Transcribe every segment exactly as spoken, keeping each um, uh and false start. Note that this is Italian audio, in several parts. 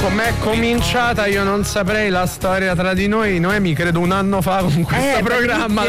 Com'è cominciata io non saprei la storia tra di noi, Noemi, credo un anno fa con questo eh, programma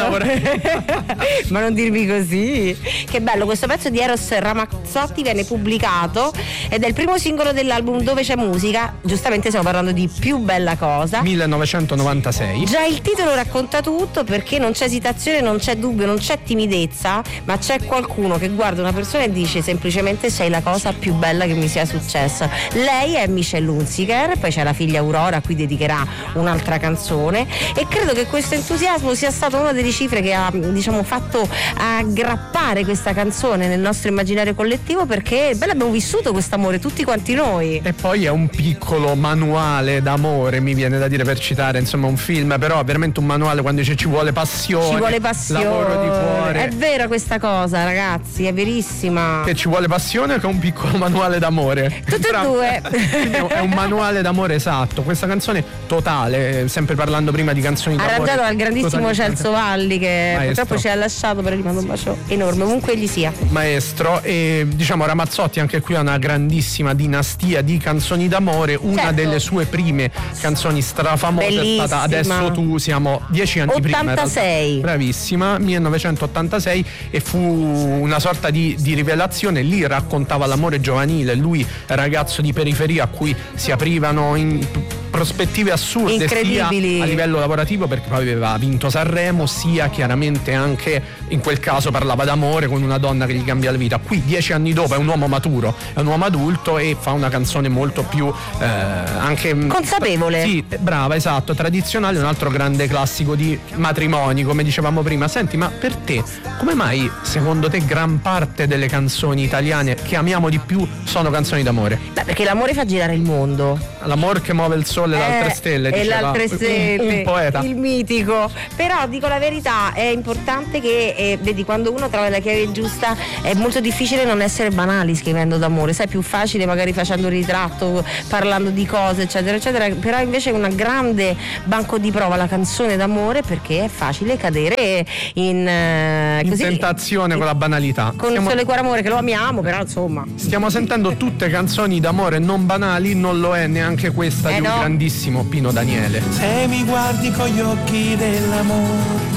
ma non dirmi così. Che bello, questo pezzo di Eros Ramazzotti viene pubblicato ed è il primo singolo dell'album Dove c'è musica. Giustamente stiamo parlando di Più bella cosa, millenovecentonovantasei. Già il titolo racconta tutto, perché non c'è esitazione, non c'è dubbio, non c'è timidezza, ma c'è qualcuno che guarda una persona e dice semplicemente sei la cosa più bella che mi sia successa. Lei è Michelle Hunziker, poi c'è la figlia Aurora a cui dedicherà un'altra canzone, e credo che questo entusiasmo sia stato una delle cifre che ha, diciamo, fatto aggrappare questa canzone nel nostro immaginario collettivo, perché beh, abbiamo vissuto quest'amore tutti quanti noi. E poi è un piccolo manuale d'amore, mi viene da dire, per citare insomma un film, però è veramente un manuale quando dice ci vuole passione, ci vuole passione, lavoro di cuore. È vera questa cosa, ragazzi, è verissima. Che ci vuole passione, che è un piccolo manuale d'amore. Tutte e due. È un manuale d'amore esatto. Questa canzone totale, sempre parlando prima di canzoni d'amore, arrangiato dal grandissimo Celso Valli, che maestro. Purtroppo ci ha lasciato, però gli mando un bacio enorme ovunque egli sia. Maestro. E diciamo Ramazzotti anche qui ha una grandissima dinastia di canzoni d'amore. Una certo. delle sue prime canzoni strafamose bellissima. è stata Adesso tu, siamo dieci anni ottantasei. prima. Bravissima, millenovecentottantasei, e fu una sorta di, di rivelazione. Lì raccontava l'amore giovanile, lui ragazzo di periferia a cui si aprivano in prospettive assurde sia a livello lavorativo, perché poi aveva vinto Sanremo, sia chiaramente anche in quel caso parlava d'amore con una donna che gli cambia la vita. Qui dieci anni dopo è un uomo maturo, è un uomo adulto e fa una canzone molto più eh, anche consapevole. Sì, brava, esatto, tradizionale, un altro grande classico di matrimoni, come dicevamo prima. Senti, ma per te come mai secondo te gran parte delle canzoni italiane che amiamo di più sono canzoni d'amore? Beh, perché l'amore fa girare il mondo. L'amore che muove il sole e le altre stelle, e diceva le altre stelle, un, un poeta, il mitico. Però dico la verità, è importante che eh, vedi, quando uno trova la chiave giusta è molto difficile non essere banali scrivendo d'amore, sai, è più facile magari facendo un ritratto, parlando di cose eccetera eccetera, però invece è una grande banco di prova la canzone d'amore, perché è facile cadere in, eh, in così, tentazione in, con la banalità. Con stiamo, il sole cuore amore, che lo amiamo, però insomma stiamo sentendo tutte canzoni d'amore non banali, non lo è neanche questa eh di un no. grandissimo Pino Daniele. Se mi guardi con gli occhi dell'amore